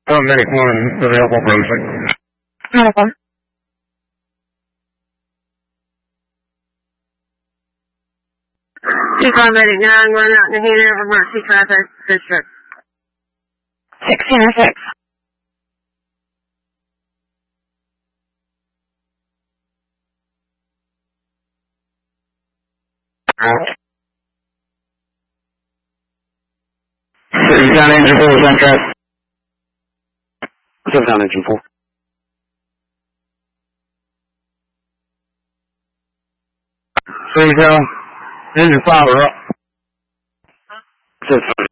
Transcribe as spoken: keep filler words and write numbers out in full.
One medic one available approaching. Medic one. Two five medic nine going out in the Hanover emergency traffic district. Sixteen or six. City down engine four is on track. City down engine four. City down engine five are up. City